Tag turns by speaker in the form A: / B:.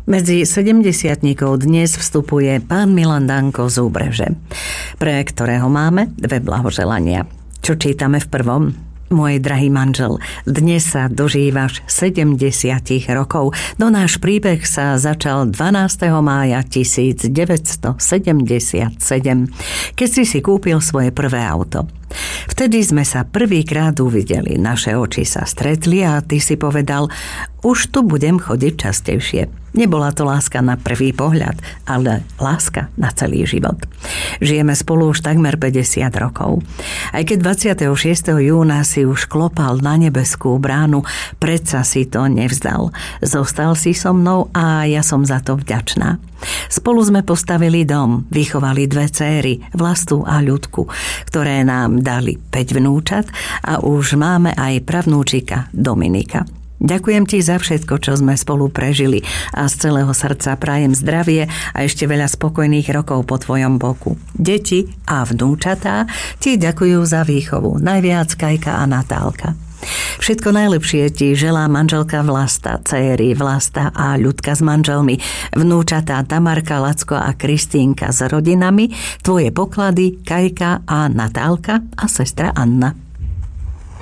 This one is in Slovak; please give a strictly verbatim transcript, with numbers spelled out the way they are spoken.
A: Medzi sedemdesiatnikov dnes vstupuje pán Milan Danko z Úbreže, pre ktorého máme dve blahoželania. Čo čítame v prvom? Môj drahý manžel, dnes sa dožívaš sedemdesiat rokov. No náš príbeh sa začal dvanásteho mája tisícdeväťstosedemdesiatsedem, keď si si kúpil svoje prvé auto. Vtedy sme sa prvýkrát uvideli, naše oči sa stretli a ty si povedal, už tu budem chodiť častejšie. Nebola to láska na prvý pohľad, ale láska na celý život. Žijeme spolu už takmer päťdesiat rokov. Aj keď dvadsiateho šiesteho júna si už klopal na nebeskú bránu, predsa si to nevzdal. Zostal si so mnou a ja som za to vďačná. Spolu sme postavili dom, vychovali dve céry, Vlastu a Ľudku, ktoré nám dali päť vnúčat a už máme aj pravnúčika Dominika. Ďakujem ti za všetko, čo sme spolu prežili a z celého srdca prajem zdravie a ešte veľa spokojných rokov po tvojom boku. Deti a vnúčatá ti ďakujú za výchovu, najviac Kajka a Natálka. Všetko najlepšie ti želá manželka Vlasta, céry Vlasta a Ľudka s manželmi, vnúčatá Tamarka, Lacko a Kristínka s rodinami, tvoje poklady Kajka a Natálka a sestra Anna.